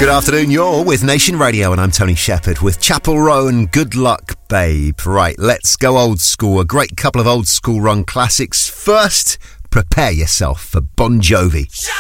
Good afternoon, you're with Nation Radio and I'm Tony Shepherd with Chapel Row and Good Luck Babe. Right, let's go old school. A great couple of old school run classics. First, prepare yourself for Bon Jovi.